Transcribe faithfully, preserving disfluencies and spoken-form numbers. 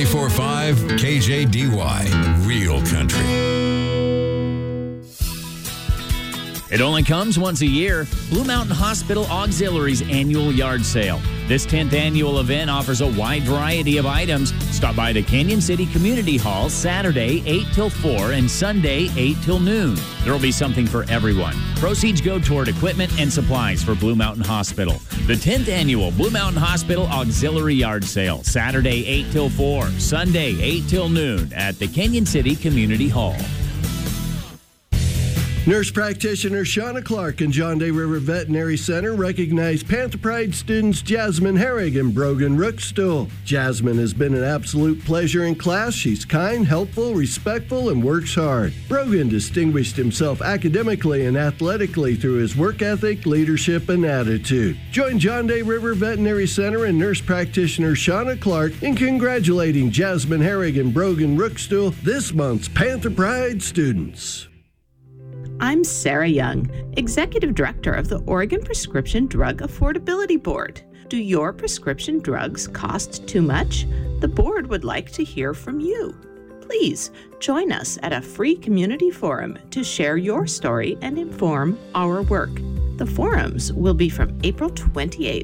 ninety-four point five K J D Y, Real Country. It only comes once a year. Blue Mountain Hospital Auxiliary's annual yard sale. This tenth annual event offers a wide variety of items. Stop by the Canyon City Community Hall Saturday eight till four and Sunday eight till noon. There will be something for everyone. Proceeds go toward equipment and supplies for Blue Mountain Hospital. The tenth annual Blue Mountain Hospital Auxiliary Yard Sale, Saturday eight till four, Sunday eight till noon at the Canyon City Community Hall. Nurse practitioner Shauna Clark and John Day River Veterinary Center recognize Panther Pride students Jasmine Herrig and Brogan Rookstool. Jasmine has been an absolute pleasure in class. She's kind, helpful, respectful, and works hard. Brogan distinguished himself academically and athletically through his work ethic, leadership, and attitude. Join John Day River Veterinary Center and nurse practitioner Shauna Clark in congratulating Jasmine Herrig and Brogan Rookstool, this month's Panther Pride students. I'm Sarah Young, Executive Director of the Oregon Prescription Drug Affordability Board. Do your prescription drugs cost too much? The board would like to hear from you. Please join us at a free community forum to share your story and inform our work. The forums will be from April twenty-eighth